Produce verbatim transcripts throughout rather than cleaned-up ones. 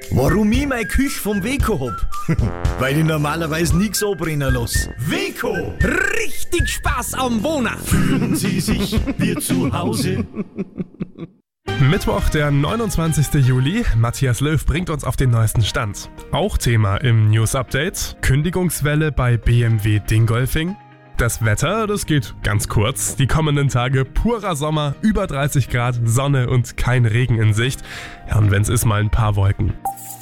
Warum ich meine Küche vom Weco hab? Weil ich normalerweise nichts anbrennen lasse. Weco! Richtig Spaß am Wohnen! Fühlen Sie sich wie zu Hause? Mittwoch, der neunundzwanzigster Juli. Matthias Löw bringt uns auf den neuesten Stand. Auch Thema im News-Update: Kündigungswelle bei B M W Dingolfing. Das Wetter, das geht ganz kurz. Die kommenden Tage purer Sommer, über dreißig Grad, Sonne und kein Regen in Sicht. Ja, und wenn's ist, mal ein paar Wolken.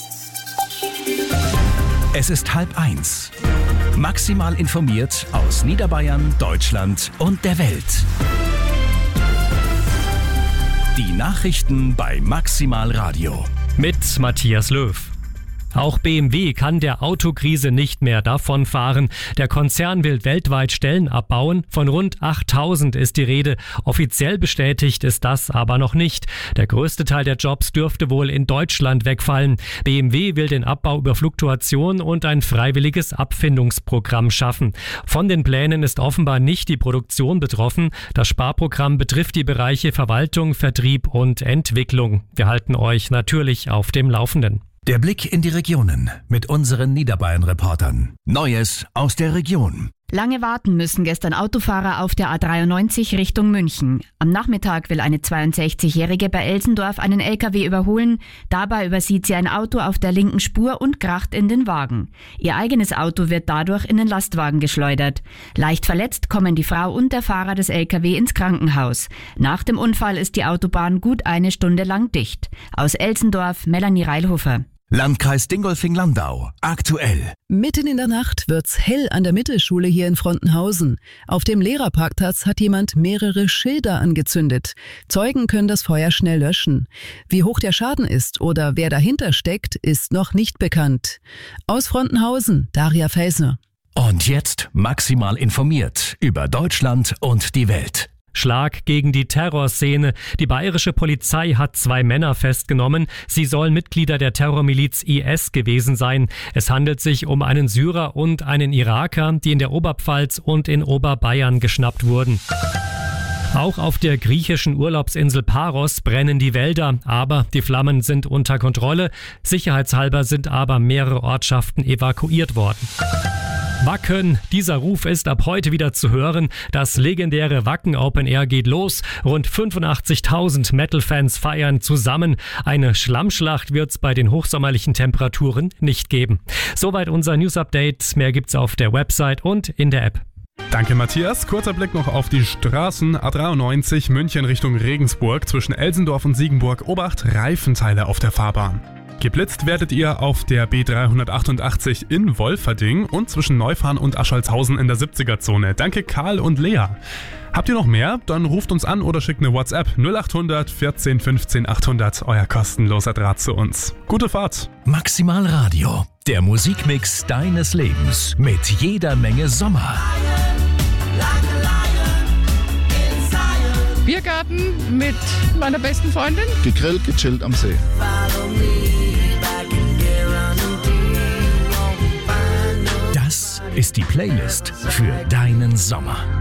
Es ist halb eins. Maximal informiert aus Niederbayern, Deutschland und der Welt. Die Nachrichten bei Maximal Radio. Mit Matthias Löw. Auch B M W kann der Autokrise nicht mehr davonfahren. Der Konzern will weltweit Stellen abbauen. Von rund achttausend ist die Rede. Offiziell bestätigt ist das aber noch nicht. Der größte Teil der Jobs dürfte wohl in Deutschland wegfallen. B M W will den Abbau über Fluktuation und ein freiwilliges Abfindungsprogramm schaffen. Von den Plänen ist offenbar nicht die Produktion betroffen. Das Sparprogramm betrifft die Bereiche Verwaltung, Vertrieb und Entwicklung. Wir halten euch natürlich auf dem Laufenden. Der Blick in die Regionen mit unseren Niederbayern-Reportern. Neues aus der Region. Lange warten müssen gestern Autofahrer auf der A dreiundneunzig Richtung München. Am Nachmittag will eine zweiundsechzigjährige bei Elsendorf einen L K W überholen. Dabei übersieht sie ein Auto auf der linken Spur und kracht in den Wagen. Ihr eigenes Auto wird dadurch in den Lastwagen geschleudert. Leicht verletzt kommen die Frau und der Fahrer des L K W ins Krankenhaus. Nach dem Unfall ist die Autobahn gut eine Stunde lang dicht. Aus Elsendorf, Melanie Reilhofer. Landkreis Dingolfing-Landau. Aktuell. Mitten in der Nacht wird's hell an der Mittelschule hier in Frontenhausen. Auf dem Lehrerparkplatz hat jemand mehrere Schilder angezündet. Zeugen können das Feuer schnell löschen. Wie hoch der Schaden ist oder wer dahinter steckt, ist noch nicht bekannt. Aus Frontenhausen, Daria Felsner. Und jetzt maximal informiert über Deutschland und die Welt. Schlag gegen die Terrorszene. Die bayerische Polizei hat zwei Männer festgenommen. Sie sollen Mitglieder der Terrormiliz I S gewesen sein. Es handelt sich um einen Syrer und einen Iraker, die in der Oberpfalz und in Oberbayern geschnappt wurden. Auch auf der griechischen Urlaubsinsel Paros brennen die Wälder, aber die Flammen sind unter Kontrolle. Sicherheitshalber sind aber mehrere Ortschaften evakuiert worden. Wacken, dieser Ruf ist ab heute wieder zu hören. Das legendäre Wacken Open Air geht los. Rund fünfundachtzigtausend Metal-Fans feiern zusammen. Eine Schlammschlacht wird's bei den hochsommerlichen Temperaturen nicht geben. Soweit unser News-Update. Mehr gibt's auf der Website und in der App. Danke, Matthias. Kurzer Blick noch auf die Straßen. A dreiundneunzig München Richtung Regensburg zwischen Elsendorf und Siegenburg. Obacht, Reifenteile auf der Fahrbahn. Geblitzt werdet ihr auf der B dreihundertachtundachtzig in Wolferding und zwischen Neufahren und Aschaltshausen in der siebziger-Zone. Danke Karl und Lea. Habt ihr noch mehr? Dann ruft uns an oder schickt eine WhatsApp null acht hundert vierzehn fünfzehn achthundert. Euer kostenloser Draht zu uns. Gute Fahrt. Maximal Radio, der Musikmix deines Lebens mit jeder Menge Sommer. Biergarten mit meiner besten Freundin. Gegrillt, gechillt am See. Das ist die Playlist für deinen Sommer.